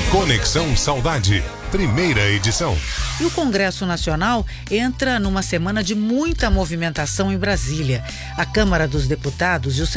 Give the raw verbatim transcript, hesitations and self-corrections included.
Conexão Saudade, primeira edição. E o Congresso Nacional entra numa semana de muita movimentação em Brasília. A Câmara dos Deputados e o